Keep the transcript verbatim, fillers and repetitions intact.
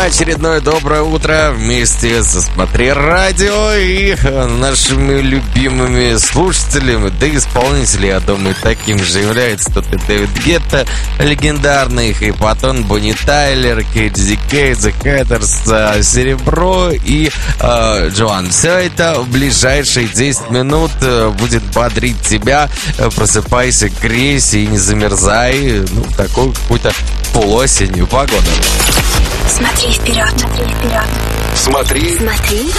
Очередное доброе утро вместе со Смотри Радио и нашими любимыми слушателями, да и исполнители, я думаю, таким же является. Тут и Дэвид Гетта, легендарный, Хейпатон, Бонни Тайлер, Кейт Ди Кей, The Hatters, Серебро и э, Джоан. Все это в ближайшие десять минут будет бодрить тебя. Просыпайся, грейся и не замерзай. Ну, в такую какую-то полуосеннюю погоду. Смотри вперед, смотри вперед. Смотри. Смотри.